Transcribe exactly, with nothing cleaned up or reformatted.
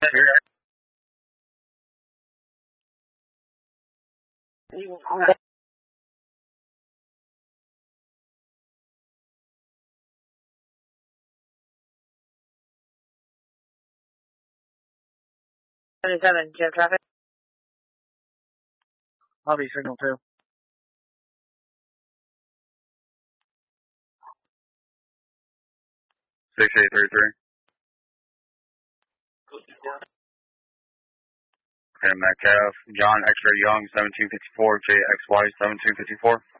seventy-seven, do you have traffic? Lobby signal two. six eight three three. Okay, Metcalf, John X-ray Young, seventeen fifty-four, J X Y, seventeen fifty-four.